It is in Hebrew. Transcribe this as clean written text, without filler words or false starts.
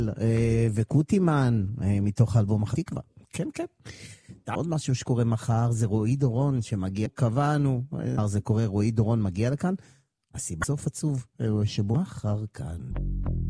וקוטימן מתוך אלבום התקווה. כן, כן. עוד משהו שקורה מחר זה רועי דורון שמגיע, קבענו, זה קורה, רועי דורון מגיע לכאן. הסיבה סוף עצוב שבו מחר כאן.